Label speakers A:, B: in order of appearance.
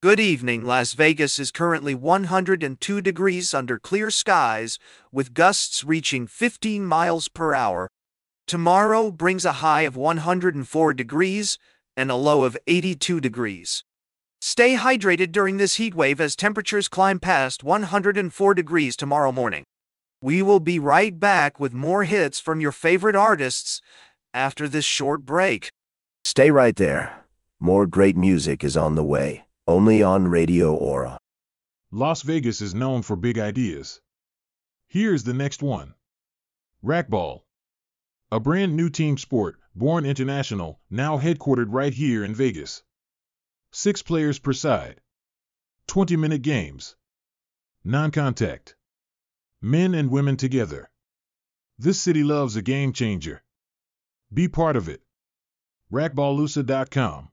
A: Good evening. Las Vegas is currently 102 degrees under clear skies, with gusts reaching 15 miles per hour. Tomorrow brings a high of 104 degrees and a low of 82 degrees. Stay hydrated during this heat wave as temperatures climb past 104 degrees tomorrow morning. We will be right back with more hits from your favorite artists after this short break.
B: Stay right there. More great music is on the way, only on Radio Aura.
C: Las Vegas is known for big ideas. Here's the next one. Racquetball. A brand new team sport, born international, now headquartered right here in Vegas. 6 players per side. 20-minute games. Non-contact. Men and women together. This city loves a game changer. Be part of it. Racquetballusa.com